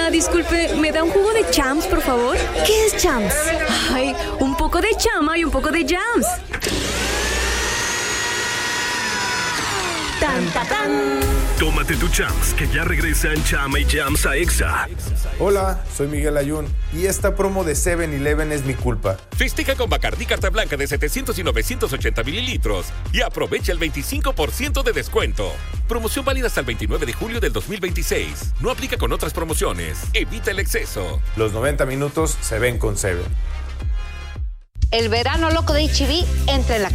Disculpe, ¿me da un jugo de Champs, por favor? ¿Qué es Champs? Ay, un poco de chama y un poco de jams. ¡Tan, ta, tan! Tómate tu Champs, que ya regresan Chama y Jams a Exa. Hola, soy Miguel Ayun y esta promo de 7-Eleven es mi culpa. Festeja con Bacardí Carta Blanca de 700 y 980 mililitros y aprovecha el 25% de descuento. Promoción válida hasta el 29 de julio del 2026. No aplica con otras promociones. Evita el exceso. Los 90 minutos se ven con 7. El verano loco de HB entra en la